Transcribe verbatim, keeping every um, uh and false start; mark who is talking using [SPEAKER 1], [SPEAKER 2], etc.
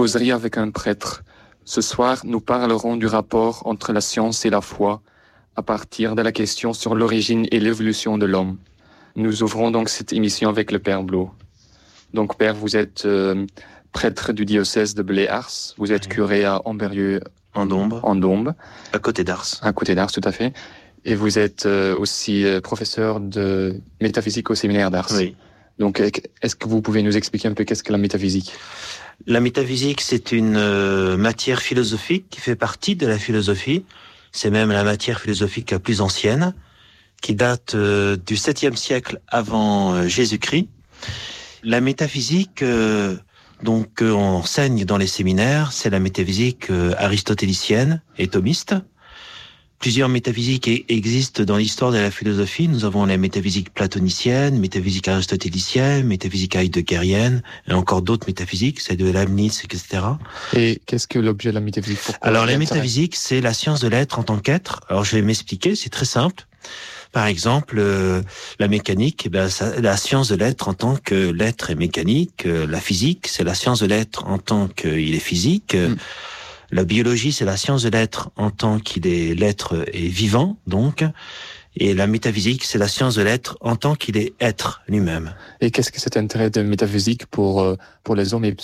[SPEAKER 1] causerie avec un prêtre. Ce soir, nous parlerons du rapport entre la science et la foi à partir de la question sur l'origine et l'évolution de l'homme. Nous ouvrons donc cette émission avec le Père Blot. Donc, Père, vous êtes euh, prêtre du diocèse de Blé-Ars. Vous êtes
[SPEAKER 2] Oui.
[SPEAKER 1] curé à Amberieu
[SPEAKER 2] En Dombes.
[SPEAKER 1] En Dombes,
[SPEAKER 2] À côté d'Ars.
[SPEAKER 1] à côté d'Ars, tout à fait. Et vous êtes euh, aussi euh, professeur de métaphysique au séminaire d'Ars.
[SPEAKER 2] Oui.
[SPEAKER 1] Donc, est-ce que vous pouvez nous expliquer un peu qu'est-ce que la métaphysique ?
[SPEAKER 2] La métaphysique, c'est une euh, matière philosophique qui fait partie de la philosophie. C'est même la matière philosophique la plus ancienne, qui date euh, du septième siècle avant euh, Jésus-Christ. La métaphysique, euh, donc, euh, on enseigne dans les séminaires, c'est la métaphysique euh, aristotélicienne et thomiste. Plusieurs métaphysiques e- existent dans l'histoire de la philosophie. Nous avons la métaphysique platonicienne, métaphysique aristotélicienne, métaphysique heideggerienne, et encore d'autres métaphysiques, celle de Leibniz, et cetera.
[SPEAKER 1] Et qu'est-ce que l'objet de la métaphysique ? Pourquoi
[SPEAKER 2] Alors, la
[SPEAKER 1] l'intérêt ?
[SPEAKER 2] métaphysique, c'est la science de l'être en tant qu'être. Alors, je vais m'expliquer, c'est très simple. Par exemple, euh, la mécanique, eh ben, ça, la science de l'être en tant que l'être est mécanique. Euh, la physique, c'est la science de l'être en tant qu'il est physique.
[SPEAKER 1] Mm.
[SPEAKER 2] La biologie, c'est la science de l'être en tant qu'il est l'être est vivant, donc. Et la métaphysique, c'est la science de l'être en tant qu'il est être lui-même.
[SPEAKER 1] Et qu'est-ce que cet intérêt de métaphysique pour, euh, pour les hommes et